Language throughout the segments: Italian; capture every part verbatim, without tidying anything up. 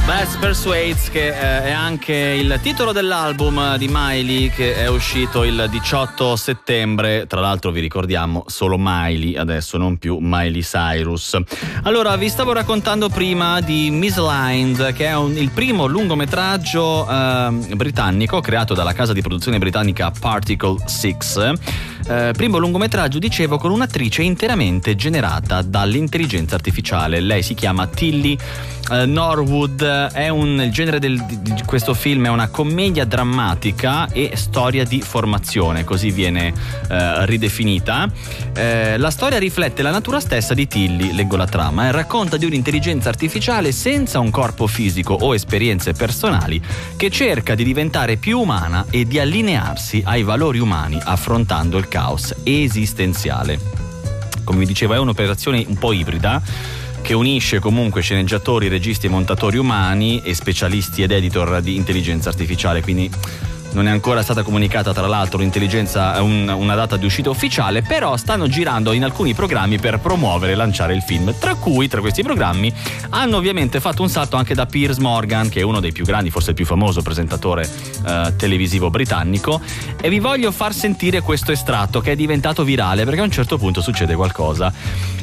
Best Persuades, che eh, è anche il titolo dell'album di Miley, che è uscito il diciotto settembre. Tra l'altro vi ricordiamo solo Miley adesso, non più Miley Cyrus. Allora, vi stavo raccontando prima di Misaligned, che è un, il primo lungometraggio eh, britannico creato dalla casa di produzione britannica Particle Six. Eh, primo lungometraggio, dicevo, con un'attrice interamente generata dall'intelligenza artificiale. Lei si chiama Tilly eh, Norwood. È un, il genere del, di questo film è una commedia drammatica e storia di formazione, così viene eh, ridefinita. Eh, la storia riflette la natura stessa di Tilly, leggo la trama, e racconta di un'intelligenza artificiale senza un corpo fisico o esperienze personali, che cerca di diventare più umana e di allinearsi ai valori umani affrontando il caos esistenziale. Come vi dicevo, è un'operazione un po' ibrida che unisce comunque sceneggiatori, registi e montatori umani e specialisti ed editor di intelligenza artificiale, quindi non è ancora stata comunicata tra l'altro l'intelligenza, un, una data di uscita ufficiale, però stanno girando in alcuni programmi per promuovere e lanciare il film, tra cui, tra questi programmi, hanno ovviamente fatto un salto anche da Piers Morgan, che è uno dei più grandi, forse il più famoso presentatore eh, televisivo britannico, e vi voglio far sentire questo estratto che è diventato virale perché a un certo punto succede qualcosa.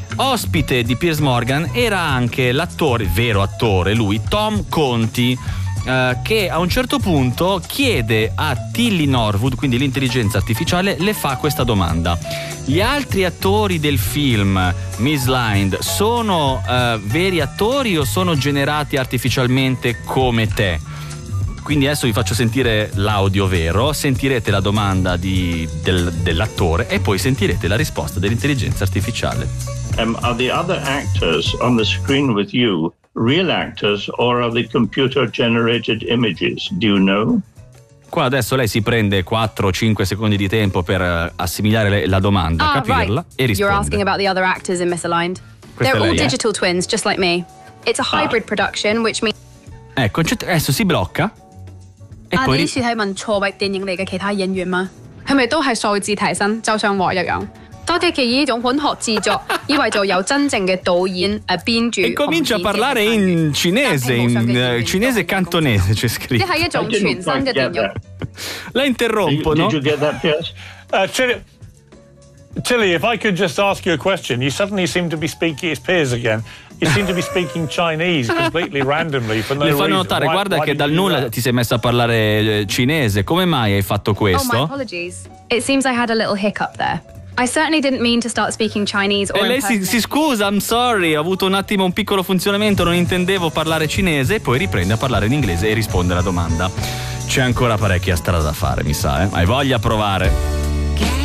Ospite di Piers Morgan era anche l'attore, vero attore lui, Tom Conti, Uh, che a un certo punto chiede a Tilly Norwood, quindi l'intelligenza artificiale, le fa questa domanda: gli altri attori del film Misaligned sono uh, veri attori o sono generati artificialmente come te? Quindi adesso vi faccio sentire l'audio vero, sentirete la domanda di, del, dell'attore e poi sentirete la risposta dell'intelligenza artificiale. Um, are the other actors on the screen with you real actors or are they computer generated images? Do you know? Qua adesso lei si prende quattro cinque secondi di tempo per uh, assimilare la domanda, ah, capirla right. e rispondere. You're asking about the other actors in Misaligned. Questa They're all lei, digital eh? twins, just like me. It's a hybrid ah. production, which means... Ecco, adesso si blocca e ah, poi... 呢次係問錯域電影嚟嘅其他演員嗎？係咪都係數字提升，就像我一樣？多啲嘅呢種混合製作，以為就有真正嘅導演、誒編劇。 E comincia a parlare in cinese, in uh, cinese cantonese, c'è scritto. 即係一種全新嘅電影。 La interrompono. Did you get that, Piers? Uh, Tilly, Tilly, if I could just ask you a question. You suddenly seem to be speaking, it's Piers again. You seem to be speaking Chinese completely randomly for no Le fanno reason. notare, why, guarda why che dal nulla that? ti sei messa a parlare cinese. Come mai hai fatto questo? Oh, my apologies. It seems I had a little hiccup there. I certainly didn't mean to start speaking Chinese or E lei si, si scusa, I'm sorry, ho avuto un attimo un piccolo funzionamento, non intendevo parlare cinese, e poi riprende a parlare in inglese e risponde alla domanda. C'è ancora parecchia strada da fare, mi sa, eh? Hai voglia a provare?